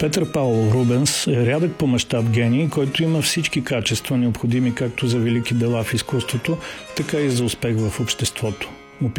Петър Павлов Рубенс е рядък по мащаб гений, който има всички качества, необходими както за велики дела в изкуството, така и за успех в обществото.